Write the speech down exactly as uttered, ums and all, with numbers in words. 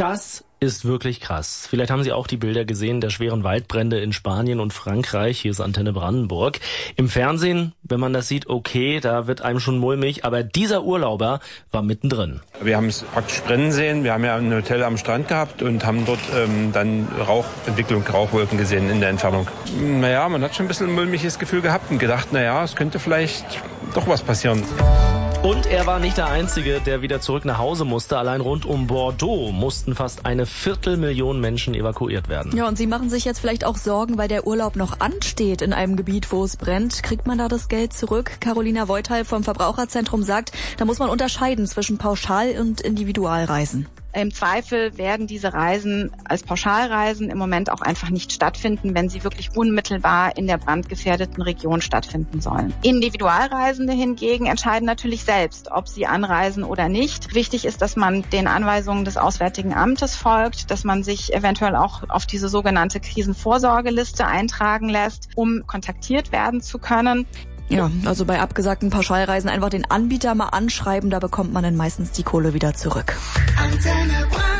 Das ist wirklich krass. Vielleicht haben Sie auch die Bilder gesehen der schweren Waldbrände in Spanien und Frankreich. Hier ist Antenne Brandenburg. Im Fernsehen, wenn man das sieht, okay, da wird einem schon mulmig. Aber dieser Urlauber war mittendrin. Wir haben es praktisch brennen sehen. Wir haben ja ein Hotel am Strand gehabt und haben dort ähm, dann Rauchentwicklung, Rauchwolken gesehen in der Entfernung. Naja, man hat schon ein bisschen ein mulmiges Gefühl gehabt und gedacht, naja, es könnte vielleicht doch was passieren. Und er war nicht der Einzige, der wieder zurück nach Hause musste. Allein rund um Bordeaux mussten fast eine Viertelmillion Menschen evakuiert werden. Ja, und Sie machen sich jetzt vielleicht auch Sorgen, weil der Urlaub noch ansteht in einem Gebiet, wo es brennt. Kriegt man da das Geld zurück? Carolina Voithal vom Verbraucherzentrum sagt, da muss man unterscheiden zwischen Pauschal- und Individualreisen. Im Zweifel werden diese Reisen als Pauschalreisen im Moment auch einfach nicht stattfinden, wenn sie wirklich unmittelbar in der brandgefährdeten Region stattfinden sollen. Individualreisende hingegen entscheiden natürlich selbst, ob sie anreisen oder nicht. Wichtig ist, dass man den Anweisungen des Auswärtigen Amtes folgt, dass man sich eventuell auch auf diese sogenannte Krisenvorsorgeliste eintragen lässt, um kontaktiert werden zu können. Ja, also bei abgesagten Pauschalreisen einfach den Anbieter mal anschreiben, da bekommt man dann meistens die Kohle wieder zurück. Antenne